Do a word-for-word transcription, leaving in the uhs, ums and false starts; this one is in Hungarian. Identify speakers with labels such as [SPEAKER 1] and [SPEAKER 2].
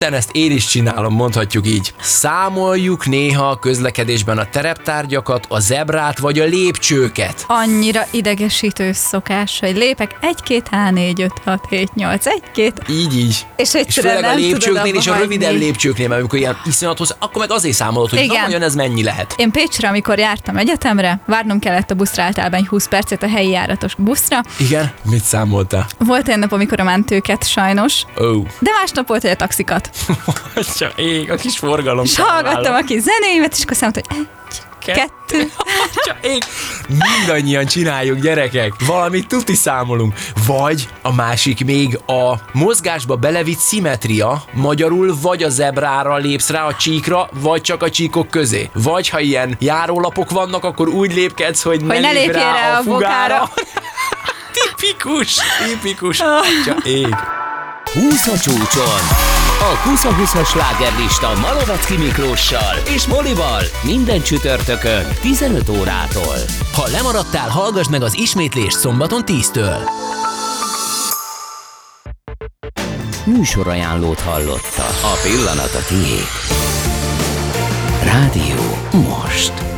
[SPEAKER 1] ezt én is csinálom, mondhatjuk így. Számoljuk néha a közlekedésben a tereptárgyakat, a zebrát vagy a lépcsőket.
[SPEAKER 2] Annyira idegesítő szokás, hogy lépek egy, két, há, négy, öt, hat, hét, nyolc, egy, két.
[SPEAKER 1] Így, így.
[SPEAKER 2] És,
[SPEAKER 1] és főleg a lépcsőknél és a rövidebb lépcsőknél, mert amikor ilyen iszonyathoz, akkor meg azért számolod, hogy na, olyan ez mennyi lehet.
[SPEAKER 2] Én Pécsre, amikor jártam egyetemre, várnom kellett a buszra általában egy húsz percet a helyi járatos buszra.
[SPEAKER 1] Igen? Mit számoltál?
[SPEAKER 2] Volt egy nap, amikor a mentőket sajnos,
[SPEAKER 1] oh.
[SPEAKER 2] de másnap volt, hogy a taxikat.
[SPEAKER 1] Csak ég, a kis forgalom.
[SPEAKER 2] És hallgattam a kis zenéimet, és akkor számoltam, hogy egy, kettő.
[SPEAKER 1] Csak ég. Mindannyian csináljuk, gyerekek. Valamit tuti számolunk. Vagy a másik még a mozgásba belevitt szimmetria, magyarul vagy a zebrára lépsz rá a csíkra, vagy csak a csíkok közé. Vagy ha ilyen járólapok vannak, akkor úgy lépkedsz, hogy, hogy ne lépj rá, rá a fogára. Tipikus, tipikus. Csak ég.
[SPEAKER 3] húsz a csúcson. A húsz-húszas slágerlista Malovecki Miklóssal és Molival minden csütörtökön tizenöt órától.
[SPEAKER 1] Ha lemaradtál, hallgass meg az ismétlést szombaton tíztől.
[SPEAKER 3] Műsorajánlót hallotta. A pillanat a tiéd. Rádió most.